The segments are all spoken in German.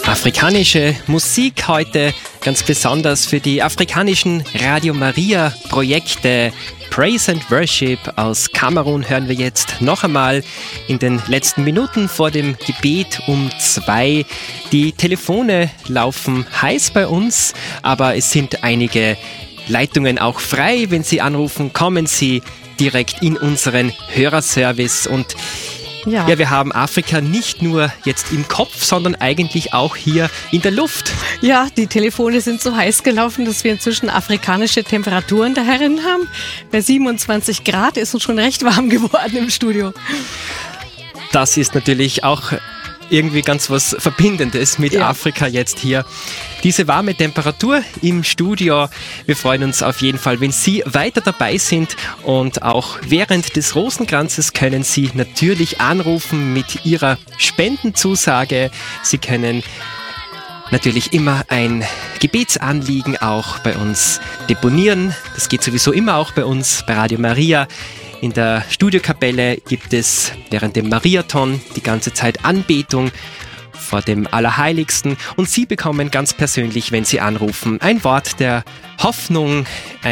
Afrikanische Musik heute, ganz besonders für die afrikanischen Radio Maria Projekte. Praise and Worship aus Kamerun hören wir jetzt noch einmal in den letzten Minuten vor dem Gebet um 2. Die Telefone laufen heiß bei uns, aber es sind einige Leitungen auch frei. Wenn Sie anrufen, kommen Sie direkt in unseren Hörerservice. Und ja, wir haben Afrika nicht nur jetzt im Kopf, sondern eigentlich auch hier in der Luft. Ja, die Telefone sind so heiß gelaufen, dass wir inzwischen afrikanische Temperaturen da herin haben. Bei 27 Grad ist uns schon recht warm geworden im Studio. Das ist natürlich auch irgendwie ganz was Verbindendes mit Afrika jetzt hier. Diese warme Temperatur im Studio. Wir freuen uns auf jeden Fall, wenn Sie weiter dabei sind, und auch während des Rosenkranzes können Sie natürlich anrufen mit Ihrer Spendenzusage. Sie können natürlich immer ein Gebetsanliegen auch bei uns deponieren. Das geht sowieso immer auch bei uns bei Radio Maria. In der Studiokapelle gibt es während dem Mariathon die ganze Zeit Anbetung vor dem Allerheiligsten, und Sie bekommen ganz persönlich, wenn Sie anrufen, ein Wort der Hoffnung,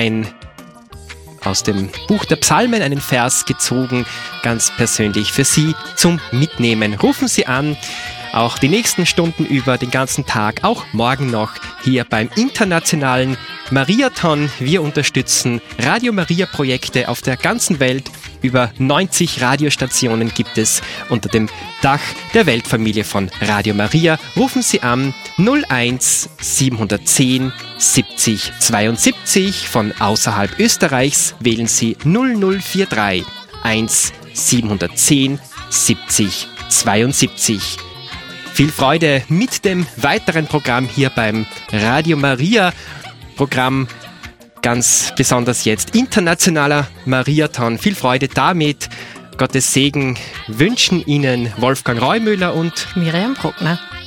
aus dem Buch der Psalmen, einen Vers gezogen, ganz persönlich für Sie zum Mitnehmen. Rufen Sie an, auch die nächsten Stunden über, den ganzen Tag, auch morgen noch hier beim internationalen Mariathon. Wir unterstützen Radio Maria Projekte auf der ganzen Welt. Über 90 Radiostationen gibt es unter dem Dach der Weltfamilie von Radio Maria. Rufen Sie an 01 710 70 72. Von außerhalb Österreichs wählen Sie 0043 1 710 70 72. Viel Freude mit dem weiteren Programm hier beim Radio Maria Programm. Ganz besonders jetzt internationaler Mariathon. Viel Freude damit. Gottes Segen wünschen Ihnen Wolfgang Reumüller und Miriam Bruckner.